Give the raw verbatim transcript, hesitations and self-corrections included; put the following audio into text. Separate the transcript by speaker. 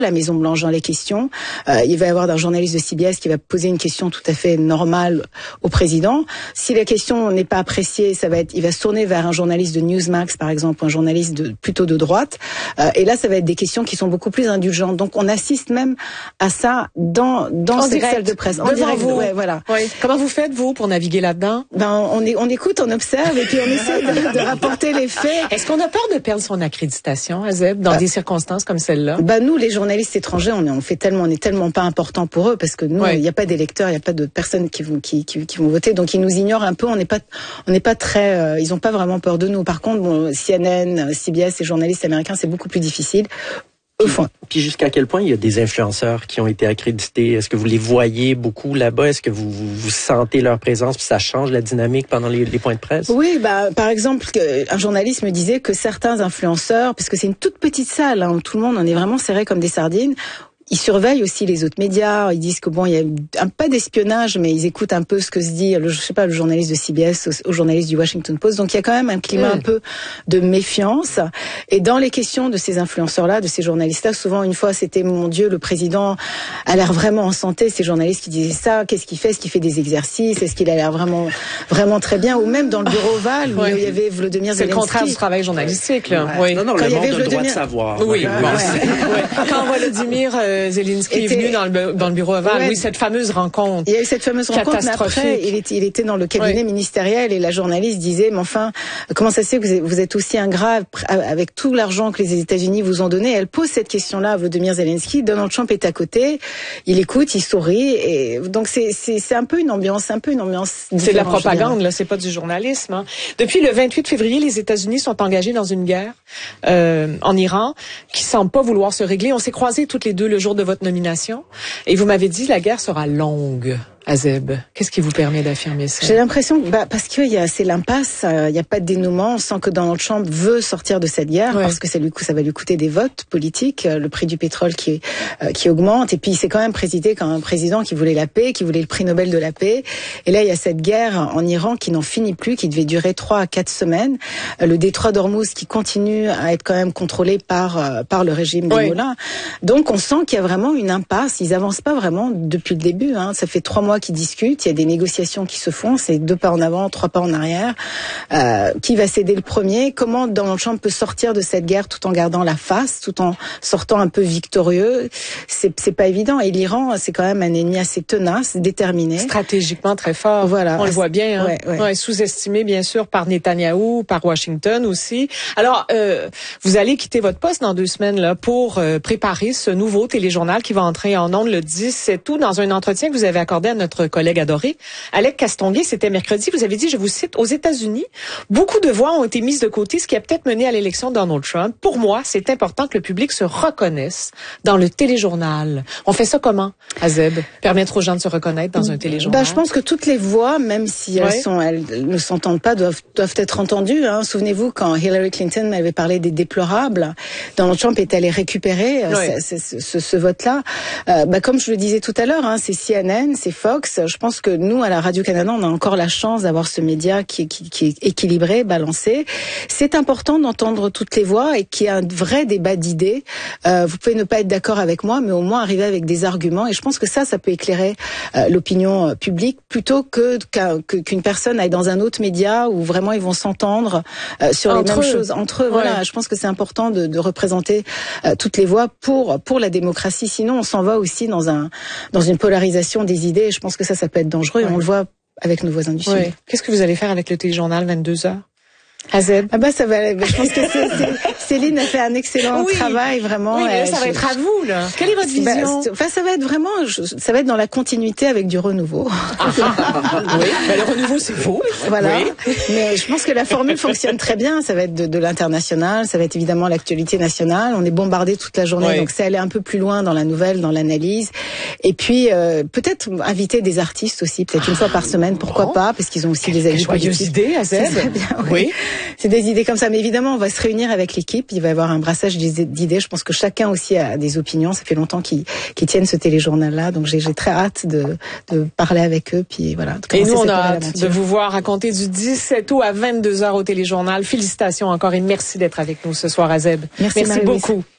Speaker 1: la Maison-Blanche dans les questions. Euh, il va y avoir un journaliste de C B S qui va poser une question tout à fait normale au président. Si la question n'est pas appréciée, ça va être, il va se tourner vers un journaliste de Newsmax, par exemple, un journaliste de, plutôt de droite. Euh, et là, ça va être des questions qui sont beaucoup plus indulgentes. Donc, on assiste même à ça dans dans
Speaker 2: en
Speaker 1: cette
Speaker 2: direct,
Speaker 1: salle de presse. En
Speaker 2: devant
Speaker 1: direct,
Speaker 2: vous.
Speaker 1: Ouais, voilà.
Speaker 2: Oui. Comment vous faites, vous, pour naviguer là-dedans?
Speaker 1: Ben, on, est, on écoute, on observe et puis on essaie de, de rapporter les faits.
Speaker 2: Est-ce qu'on a peur de perdre son accréditation, Azeb, dans bah, des circonstances comme celle-là?
Speaker 1: Ben, nous, les journalistes étrangers, on est, on fait tellement, on est tellement pas important pour eux parce que nous, il ouais. n'y a pas d'électeurs, il n'y a pas de personnes qui vont, qui, qui, qui vont voter, donc ils nous ignorent un peu. On n'est pas, on n'est pas très, euh, ils ont pas vraiment peur de nous. Par contre, bon, C N N, C B S, les journalistes américains, c'est beaucoup plus difficile.
Speaker 3: Puis, puis jusqu'à quel point il y a des influenceurs qui ont été accrédités? Est-ce que vous les voyez beaucoup là-bas? Est-ce que vous, vous, vous sentez leur présence puis ça change la dynamique pendant les, les points de presse?
Speaker 1: Oui, bah par exemple, un journaliste me disait que certains influenceurs, parce que c'est une toute petite salle, hein, où tout le monde en est vraiment serré comme des sardines. Ils surveillent aussi les autres médias. Ils disent que bon, il y a un pas d'espionnage, mais ils écoutent un peu ce que se dit, le, je sais pas, le journaliste de C B S au, au journaliste du Washington Post. Donc il y a quand même un climat mmh. un peu de méfiance. Et dans les questions de ces influenceurs-là, de ces journalistes-là, souvent une fois c'était mon Dieu, le président a l'air vraiment en santé. Ces journalistes qui disaient ça, qu'est-ce qu'il fait? Est-ce qu'il fait des exercices? Est-ce qu'il a l'air vraiment, vraiment très bien? Ou même dans le bureau Oval, où ouais. il y avait Volodymyr Zelensky.
Speaker 2: C'est le contraire du travail journalistique, là.
Speaker 3: Ouais. Oui. Non, non, Quand le monde a le droit de savoir.
Speaker 2: Oui. Bon, ouais. Ouais. Quand Volodymyr euh, Zelensky était, est venu dans le, dans le bureau Oval, ouais, oui, cette fameuse rencontre.
Speaker 1: Il y a eu cette fameuse rencontre, mais après, il était, il était dans le cabinet ouais. ministériel et la journaliste disait, mais enfin, comment ça se fait que vous êtes, vous êtes aussi ingrat avec tout l'argent que les États-Unis vous ont donné? Elle pose cette question-là à Volodymyr Zelensky. Donald Trump est à côté, il écoute, il sourit, et donc c'est, c'est, c'est un peu une ambiance, c'est un peu une ambiance.
Speaker 2: C'est de la propagande, là, c'est pas du journalisme. Hein. Depuis le vingt-huit février, les États-Unis sont engagés dans une guerre euh, en Iran qui semble pas vouloir se régler. On s'est croisés toutes les deux le jour de votre nomination. Et vous m'avez dit, la guerre sera longue. Azeb, qu'est-ce qui vous permet d'affirmer ça?
Speaker 1: J'ai l'impression, bah, parce que y a, c'est l'impasse, il euh, n'y a pas de dénouement. On sent que Donald Trump veut sortir de cette guerre ouais. parce que ça lui, ça va lui coûter des votes politiques, euh, le prix du pétrole qui, euh, qui augmente. Et puis, il s'est quand même présidé comme un président qui voulait la paix, qui voulait le prix Nobel de la paix. Et là, il y a cette guerre en Iran qui n'en finit plus, qui devait durer trois à quatre semaines. Euh, le détroit d'Ormuz qui continue à être quand même contrôlé par, euh, par le régime des Mollahs. Donc, on sent qu'il y a vraiment une impasse. Ils avancent pas vraiment depuis le début. Hein. Ça fait trois mois qui discutent, il y a des négociations qui se font, c'est deux pas en avant, trois pas en arrière. Euh, qui va céder le premier? Comment Donald Trump peut sortir de cette guerre tout en gardant la face, tout en sortant un peu victorieux? C'est, c'est pas évident. Et l'Iran, c'est quand même un ennemi assez tenace, déterminé.
Speaker 2: Stratégiquement très fort. Voilà. On le voit bien. Hein? Ouais, ouais. Ouais, sous-estimé, bien sûr, par Netanyahou, par Washington aussi. Alors, euh, vous allez quitter votre poste dans deux semaines là pour euh, préparer ce nouveau téléjournal qui va entrer en ondes le dix-sept août. Dans un entretien que vous avez accordé à notre collègue adoré, Alec Castonguay, c'était mercredi, vous avez dit, je vous cite, aux États-Unis, beaucoup de voix ont été mises de côté, ce qui a peut-être mené à l'élection de Donald Trump. Pour moi, c'est important que le public se reconnaisse dans le téléjournal. On fait ça comment, Azeb? Permettre aux gens de se reconnaître dans un téléjournal?
Speaker 1: Ben, je pense que toutes les voix, même si elles, ouais. sont, elles ne s'entendent pas, doivent, doivent être entendues. Hein. Souvenez-vous, quand Hillary Clinton avait parlé des déplorables, Donald Trump est allé récupérer ouais. ce, ce, ce, ce vote-là. Euh, ben, comme je le disais tout à l'heure, hein, c'est C N N, c'est Fox. Je pense que nous, à la Radio-Canada, on a encore la chance d'avoir ce média qui, qui, qui est équilibré, balancé. C'est important d'entendre toutes les voix et qu'il y ait un vrai débat d'idées. Euh, vous pouvez ne pas être d'accord avec moi, mais au moins arriver avec des arguments. Et je pense que ça, ça peut éclairer euh, l'opinion publique plutôt que, que qu'une personne aille dans un autre média où vraiment ils vont s'entendre euh, sur entre les mêmes eux. choses entre eux. Ouais. Voilà, je pense que c'est important de, de représenter euh, toutes les voix pour pour la démocratie. Sinon, on s'en va aussi dans un dans une polarisation des idées. Et je pense que ça, ça peut être dangereux. Ouais. Et on le voit avec nos voisins du Sud.
Speaker 2: Ouais. Qu'est-ce que vous allez faire avec le téléjournal vingt-deux heures? Azeb.
Speaker 1: Ah bah ça va. Je pense que c'est, c'est, Céline a fait un excellent oui. travail vraiment.
Speaker 2: Oui, mais là, ça va je, être à vous là. Quelle est votre vision?
Speaker 1: Bah, enfin, ça va être vraiment, je, ça va être dans la continuité avec du renouveau.
Speaker 2: Ah, oui. Bah, le renouveau c'est faux.
Speaker 1: Voilà.
Speaker 2: Oui.
Speaker 1: Mais je pense que la formule fonctionne très bien. Ça va être de, de l'international, ça va être évidemment l'actualité nationale. On est bombardé toute la journée, oui. donc c'est aller un peu plus loin dans la nouvelle, dans l'analyse. Et puis euh, peut-être inviter des artistes aussi, peut-être une fois par semaine, pourquoi bon. pas, parce qu'ils ont aussi des avis
Speaker 2: politiques. Joyeuse idée, Azeb.
Speaker 1: C'est très bien. Oui. oui. C'est des idées comme ça, mais évidemment, on va se réunir avec l'équipe. Il va y avoir un brassage d'idées. Je pense que chacun aussi a des opinions. Ça fait longtemps qu'ils, qu'ils tiennent ce téléjournal-là, donc j'ai, j'ai très hâte de, de parler avec eux. Puis voilà.
Speaker 2: Et nous, on a hâte de vous voir raconter du dix-sept août à vingt-deux heures au téléjournal. Félicitations encore et merci d'être avec nous ce soir, Azeb.
Speaker 1: Merci,
Speaker 2: merci beaucoup.